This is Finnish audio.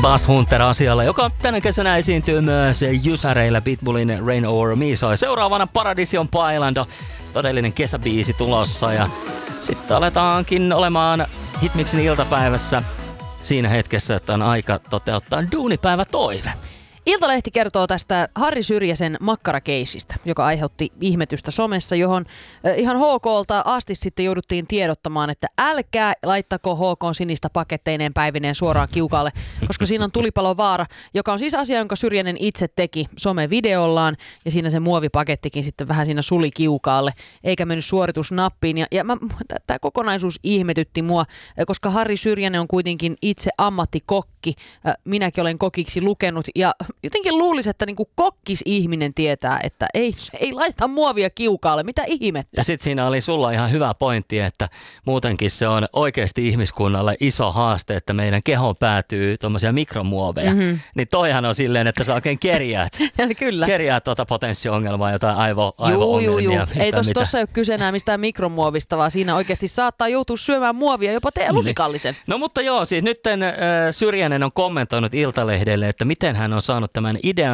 Bass Hunter asialla, joka tänä kesänä esiintyy myös Jysäreillä Pitbullin Rain Over Me soi. Seuraavana Paradision Bailando, todellinen kesäbiisi tulossa ja sitten aletaankin olemaan Hitmixin iltapäivässä siinä hetkessä, että on aika toteuttaa duunipäivä toive. Iltalehti kertoo tästä Harri Syrjäsen makkarakeisistä, joka aiheutti ihmetystä somessa, johon ihan HK:lta asti sitten jouduttiin tiedottamaan, että älkää laittako HK sinistä paketteineen päivineen suoraan kiukaalle, koska siinä on tulipalovaara, joka on siis asia, jonka Syrjänen itse teki somevideollaan ja siinä se muovipakettikin sitten vähän siinä suli kiukaalle, eikä mennyt suoritusnappiin. Ja tämä kokonaisuus ihmetytti mua, koska Harri Syrjänen on kuitenkin itse ammattikokki, minäkin olen kokiksi lukenut ja jotenkin luulisi, että niinku kokkis-ihminen tietää, että ei laita muovia kiukaalle, mitä ihmettä. Ja sitten siinä oli sulla ihan hyvä pointti, että muutenkin se on oikeasti ihmiskunnalle iso haaste, että meidän kehoon päätyy tuommoisia mikromuoveja. Mm-hmm. Niin toihan on silleen, että sä oikein kerjäät. Kyllä. Kerjäät tuota potenssiongelmaa, jotain aivo-ongelmia. Ei tuossa ole kyse enää mistään mikromuovista, vaan siinä oikeasti saattaa joutua syömään muovia jopa lusikallisen. No mutta joo, siis nyt Syrjänen on kommentoinut Iltalehdelle, että miten hän on saanut tämän idean